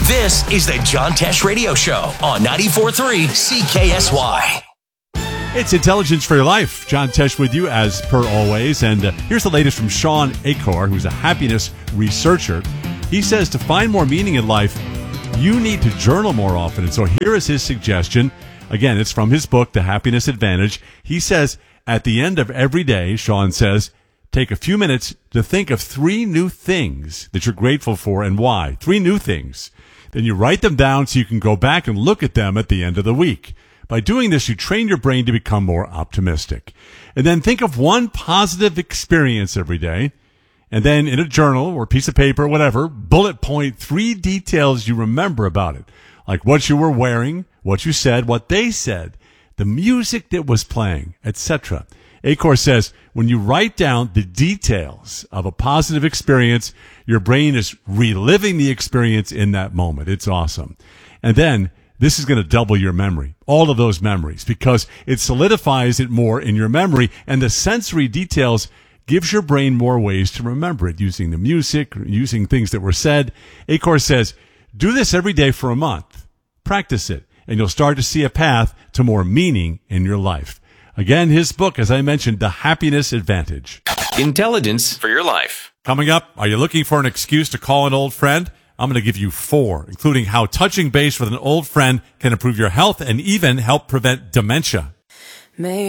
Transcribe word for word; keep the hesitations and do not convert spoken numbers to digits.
This is the John Tesh Radio Show on ninety-four point three C K S Y. It's Intelligence for Your Life. John Tesh with you, as per always. And uh, here's the latest from Sean Achor, who's a happiness researcher. He says to find more meaning in life, you need to journal more often. And so here is his suggestion. Again, it's from his book, The Happiness Advantage. He says, at the end of every day, Sean says, take a few minutes to think of three new things that you're grateful for and why. Three new things. Then you write them down so you can go back and look at them at the end of the week. By doing this, you train your brain to become more optimistic. And then think of one positive experience every day. And then in a journal or piece of paper, whatever, bullet point three details you remember about it. Like what you were wearing, what you said, what they said, the music that was playing, et cetera. Achor says, when you write down the details of a positive experience, your brain is reliving the experience in that moment. It's awesome. And then this is going to double your memory, all of those memories, because it solidifies it more in your memory, and the sensory details gives your brain more ways to remember it, using the music, using things that were said. Achor says, do this every day for a month. Practice it, and you'll start to see a path to more meaning in your life. Again, his book, as I mentioned, The Happiness Advantage. Intelligence for Your Life. Coming up, are you looking for an excuse to call an old friend? I'm going to give you four, including how touching base with an old friend can improve your health and even help prevent dementia.